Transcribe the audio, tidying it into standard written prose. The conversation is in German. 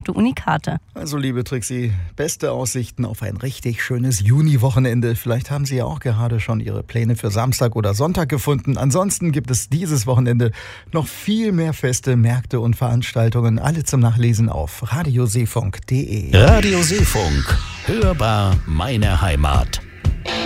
gedruckte Unikarte. Also liebe Trixie, beste Aussichten auf ein richtig schönes Juni-Wochenende. Vielleicht haben Sie ja auch gerade schon Ihre Pläne für Samstag oder Sonntag gefunden. Ansonsten gibt es dieses Wochenende noch viel mehr Feste, Märkte und Veranstaltungen. Alle zum Nachlesen auf radioseefunk.de. Radio Seefunk. Hörbar meine Heimat.